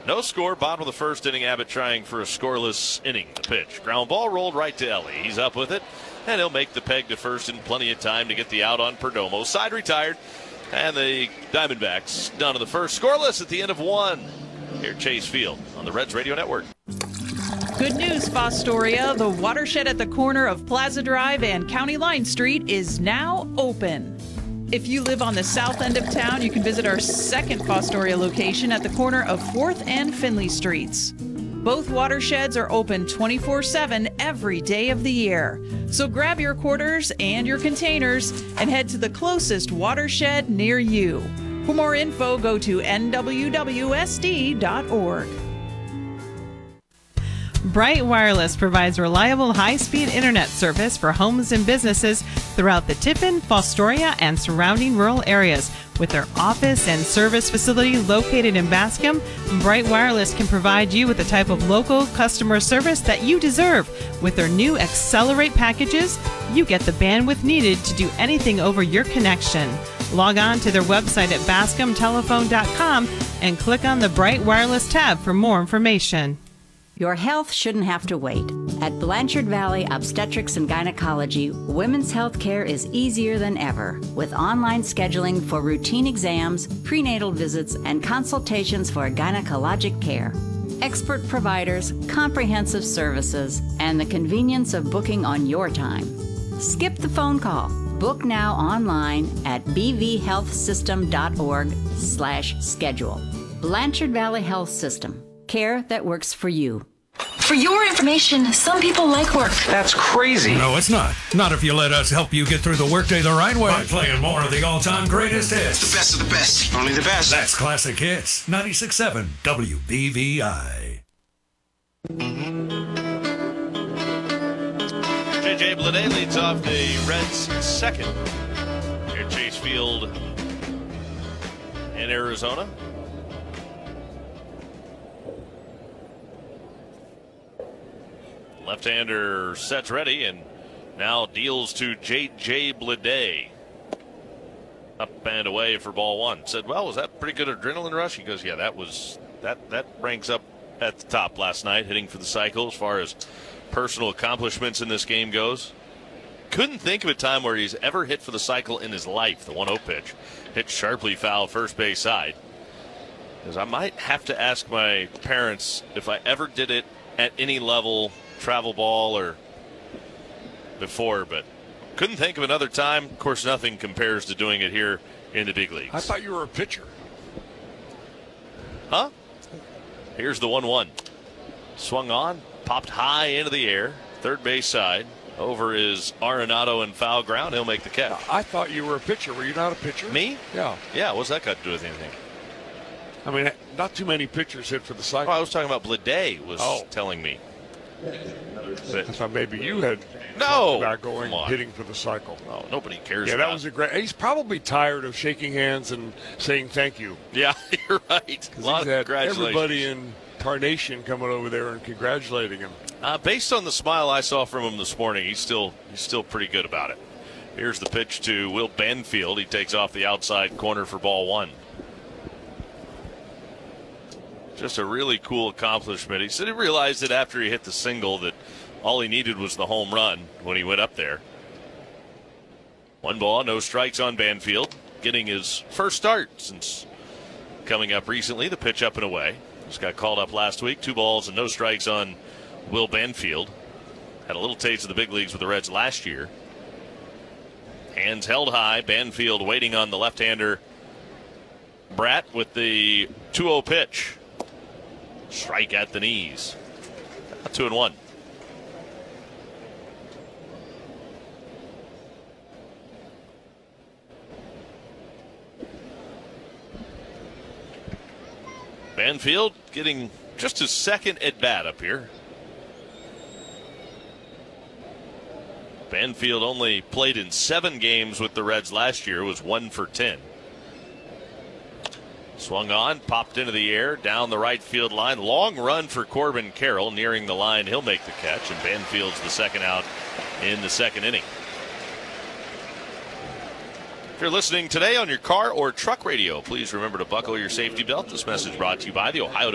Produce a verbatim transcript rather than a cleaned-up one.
No score, bottom of the first inning. Abbott trying for a scoreless inning. The pitch. Ground ball rolled right to Ellie. He's up with it, and he'll make the peg to first in plenty of time to get the out on Perdomo. Side retired, and the Diamondbacks down to the first. Scoreless at the end of one. Here at Chase Field on the Reds Radio Network. Good news, Fostoria. The watershed at the corner of Plaza Drive and County Line Street is now open. If you live on the south end of town, you can visit our second Fostoria location at the corner of fourth and Finley Streets. Both watersheds are open twenty-four seven every day of the year. So grab your quarters and your containers and head to the closest watershed near you. For more info, go to N W W S D dot org. Bright Wireless provides reliable high-speed internet service for homes and businesses throughout the Tiffin, Fostoria, and surrounding rural areas. With their office and service facility located in Bascom, Bright Wireless can provide you with the type of local customer service that you deserve. With their new Accelerate packages, you get the bandwidth needed to do anything over your connection. Log on to their website at bascom telephone dot com and click on the Bright Wireless tab for more information. Your health shouldn't have to wait. At Blanchard Valley Obstetrics and Gynecology, women's health care is easier than ever, with online scheduling for routine exams, prenatal visits, and consultations for gynecologic care. Expert providers, comprehensive services, and the convenience of booking on your time. Skip the phone call. Book now online at b v health system dot org slash schedule. Blanchard Valley Health System. Care that works for you. For your information, some people like work. That's crazy. No, it's not. Not if you let us help you get through the workday the right way by playing more of the all-time greatest hits. The best of the best. Only the best. That's Classic Hits. ninety-six point seven W B V I. J J Bleday leads off the Reds' second here at Chase Field in Arizona. Left-hander sets ready and now deals to J J Bleday. Up and away for ball one. Said, well, was that a pretty good adrenaline rush? He goes, yeah, that was that that ranks up at the top last night, hitting for the cycle as far as personal accomplishments in this game goes. Couldn't think of a time where he's ever hit for the cycle in his life. The one oh pitch hit sharply foul first base side. Because I might have to ask my parents if I ever did it at any level, travel ball or before, but couldn't think of another time. Of course, nothing compares to doing it here in the big leagues. I thought you were a pitcher. Huh? Here's the one one. Swung on, popped high into the air, third base side. Over is Arenado in foul ground. He'll make the catch. I thought you were a pitcher. Were you not a pitcher? Me? Yeah. Yeah, what's that got to do with anything? I mean, not too many pitchers hit for the cycle. Oh, I was talking about Bleday was oh. telling me. I thought maybe you had no about going hitting for the cycle. Oh, nobody cares. Yeah, about that was a great. He's probably tired of shaking hands and saying thank you. Yeah, you're right. A lot he's of had congratulations. everybody in Tarnation coming over there and congratulating him. Uh, based on the smile I saw from him this morning, he's still he's still pretty good about it. Here's the pitch to Will Benfield. He takes off the outside corner for ball one. Just a really cool accomplishment. He said he realized it after he hit the single that all he needed was the home run when he went up there. One ball, no strikes on Banfield, getting his first start since coming up recently. The pitch up and away. Just got called up last week. Two balls and no strikes on Will Banfield. Had a little taste of the big leagues with the Reds last year. Hands held high. Banfield waiting on the left-hander Bratt with the two oh pitch. Strike at the knees. Two and one. Banfield getting just his second at bat up here. Banfield only played in seven games with the Reds last year, was one for ten. Swung on, popped into the air, down the right field line. Long run for Corbin Carroll, nearing the line. He'll make the catch, and Banfield's the second out in the second inning. If you're listening today on your car or truck radio, please remember to buckle your safety belt. This message brought to you by the Ohio